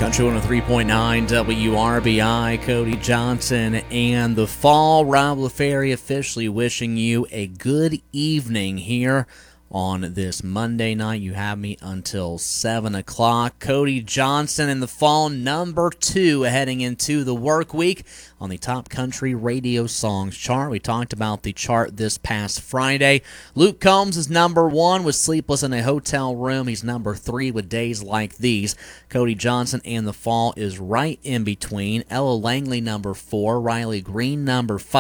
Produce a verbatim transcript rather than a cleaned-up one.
Country one oh three point nine W R B I, Cody Johnson and the Fall. Rob LaFerry officially wishing you a good evening here on this Monday night. You have me until seven o'clock. Cody Johnson and the Fall, number two heading into the work week on the Top Country Radio Songs chart. We talked about the chart this past Friday. Luke Combs is number one with Sleepless in a Hotel Room. He's number three with Days Like These. Cody Johnson and the Fall is right in between. Ella Langley, number four. Riley Green, number five.